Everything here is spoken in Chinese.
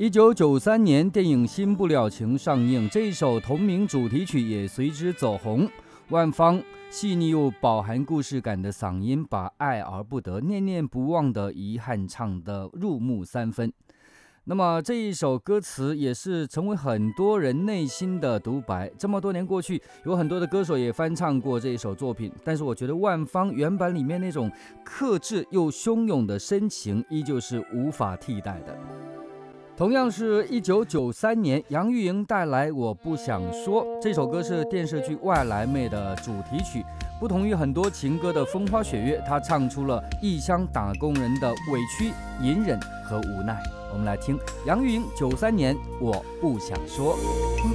1993年，电影《新不了情》上映，这一首同名主题曲也随之走红。万芳细腻又饱含故事感的嗓音，把爱而不得、念念不忘的遗憾唱得入木三分。那么这一首歌词也是成为很多人内心的独白。这么多年过去，有很多的歌手也翻唱过这一首作品，但是我觉得万芳原版里面那种克制又汹涌的深情，依旧是无法替代的。同样是1993年，杨钰莹带来《我不想说》，这首歌是电视剧《外来妹》的主题曲。不同于很多情歌的风花雪月，她唱出了异乡打工人的委屈、隐忍和无奈。我们来听杨钰莹93年《我不想说》。